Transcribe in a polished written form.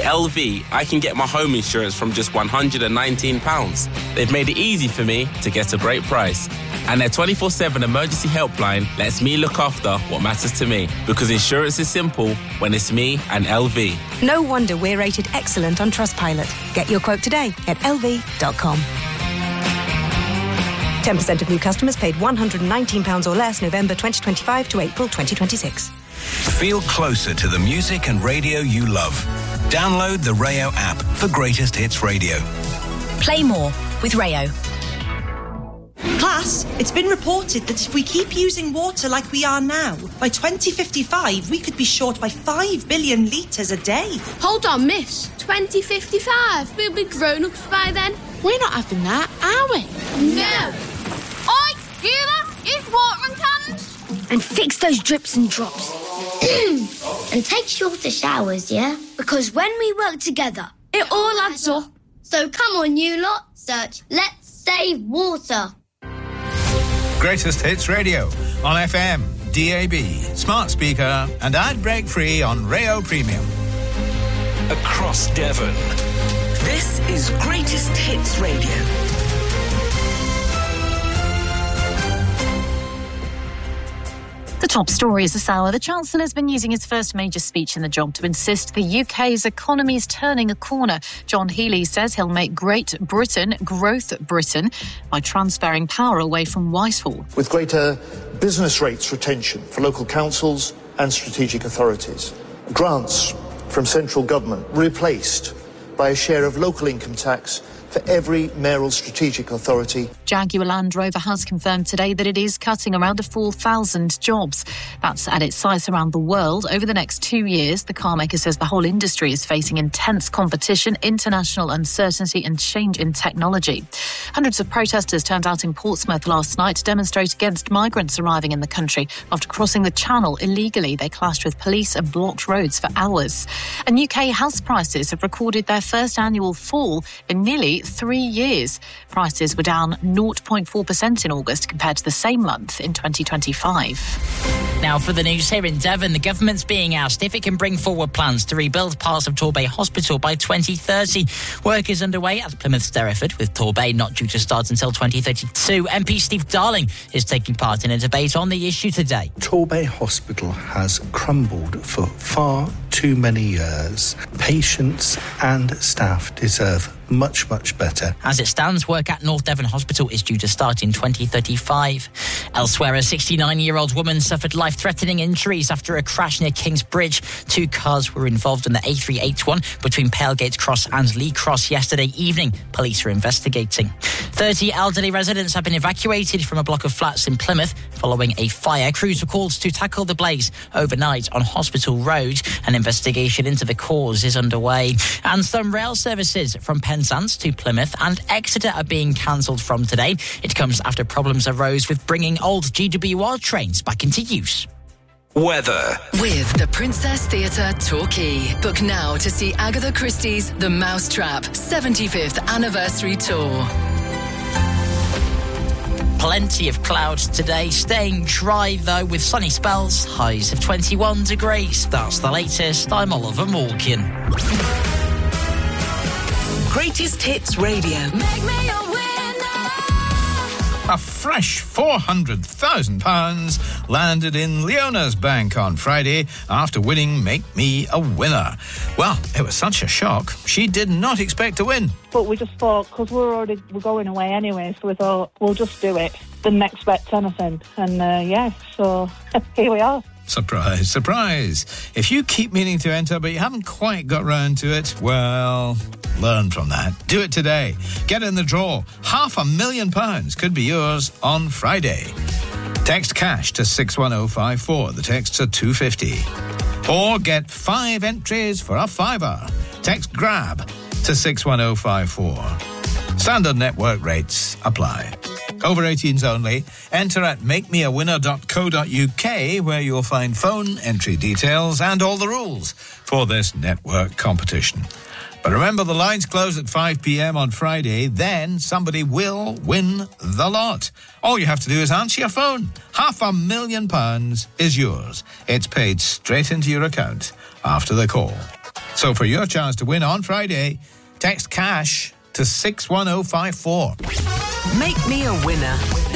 LV, I can get my home insurance from just £119. They've made it easy for me to get a great price. And their 24/7 emergency helpline lets me look after what matters to me. Because insurance is simple when it's me and LV. No wonder we're rated excellent on Trustpilot. Get your quote today at lv.com. 10% of new customers paid £119 or less November 2025 to April 2026. Feel closer to the music and radio you love. Download the Rayo app for Greatest Hits Radio. Play more with Rayo. Class, it's been reported that if we keep using water like we are now, by 2055 we could be short by 5 billion litres a day. Hold on, miss. 2055? We'll be grown-ups by then. We're not having that, are we? No. Oi, hear that? It's watering cans. And fix those drips and drops. And take shorter showers, yeah? Because when we work together, it all adds up. So come on, you lot. Search Let's Save Water. Greatest Hits Radio on FM, DAB, smart speaker and ad break free on Rayo Premium. Across Devon. This is Greatest Hits Radio. The top stories this hour. The Chancellor has been using his first major speech in the job to insist the UK's economy is turning a corner. John Healey says he'll make Great Britain Growth Britain by transferring power away from Whitehall. With greater business rates retention for local councils and strategic authorities. Grants from central government replaced by a share of local income tax for every mayoral strategic authority. Jaguar Land Rover has confirmed today that it is cutting around 4,000 jobs. That's at its sites around the world. Over the next 2 years, the carmaker says the whole industry is facing intense competition, international uncertainty and change in technology. Hundreds of protesters turned out in Portsmouth last night to demonstrate against migrants arriving in the country. After crossing the Channel illegally, they clashed with police and blocked roads for hours. And UK house prices have recorded their first annual fall in nearly 3 years. Prices were down 0.4% in August compared to the same month in 2025. Now for the news here in Devon, the government's being asked if it can bring forward plans to rebuild parts of Torbay Hospital by 2030. Work is underway at Plymouth Sterreford, with Torbay not due to start until 2032. MP Steve Darling is taking part in a debate on the issue today. Torbay Hospital has crumbled for far too many years. Patients and staff deserve much, much better. As it stands, work at North Devon Hospital is due to start in 2035. Elsewhere, a 69-year-old woman suffered life-threatening injuries after a crash near King's Bridge. 2 cars were involved in the A381 between Palegate Cross and Lee Cross yesterday evening. Police are investigating. 30 elderly residents have been evacuated from a block of flats in Plymouth following a fire. Crews were called to tackle the blaze overnight on Hospital Road. An investigation into the cause is underway. And some rail services from Penzance to Plymouth and Exeter are being cancelled from today. It comes after problems arose with bringing old GWR trains back into use. Weather. With the Princess Theatre Torquay. Book now to see Agatha Christie's The Mousetrap 75th Anniversary Tour. Plenty of clouds today, staying dry though with sunny spells, highs of 21 degrees. That's the latest. I'm Oliver Morgan. Greatest Hits Radio. Make me a winner. A fresh £400,000 landed in Leona's bank on Friday after winning Make Me a Winner. Well, it was such a shock. She did not expect to win. But we just thought, because we're going away anyway, so we thought, we'll just do it. Didn't expect anything. And so here we are. Surprise, surprise. If you keep meaning to enter but you haven't quite got round to it, well, learn from that. Do it today. Get in the draw. £500,000 could be yours on Friday. Text cash to 61054. The texts are £2.50. Or get 5 entries for a £5. Text GRAB to 61054. Standard network rates apply. Over 18s only. Enter at makemeawinner.co.uk, where you'll find phone entry details and all the rules for this network competition. But remember, the lines close at 5 p.m. on Friday. Then somebody will win the lot. All you have to do is answer your phone. £500,000 is yours. It's paid straight into your account after the call. So for your chance to win on Friday, text CASH to 61054. Make me a winner.